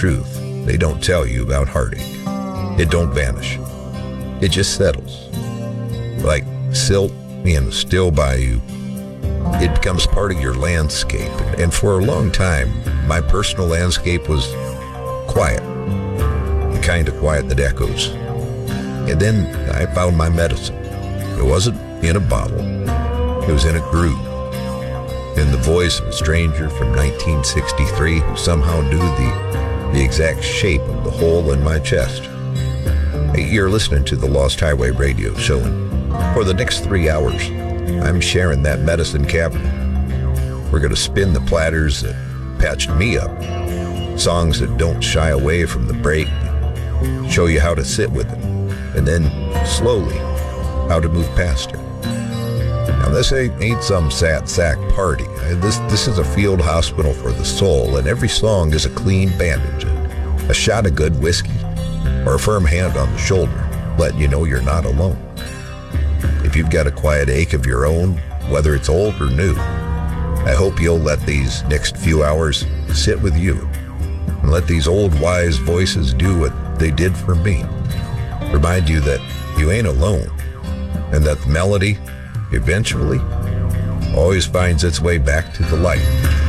truth they don't tell you about heartache. It don't vanish. It just settles. Like silt in a still bayou, it becomes part of your landscape. And for a long time, my personal landscape was quiet. The kind of quiet that echoes. And then I found my medicine. It wasn't in a bottle. It was in a groove. In the voice of a stranger from 1963 who somehow knew the exact shape of the hole in my chest. Hey, you're listening to the Lost Highway Radio Show, and for the next 3 hours, I'm sharing that medicine cabinet. We're going to spin the platters that patched me up, songs that don't shy away from the break, show you how to sit with it, and then slowly how to move past it. Now this ain't some sad sack party. This is a field hospital for the soul, and every song is a clean bandage, a shot of good whiskey, or a firm hand on the shoulder, letting you know you're not alone. If you've got a quiet ache of your own, whether it's old or new, I hope you'll let these next few hours sit with you, and let these old wise voices do what they did for me. Remind you that you ain't alone, and that the melody eventually always finds its way back to the light.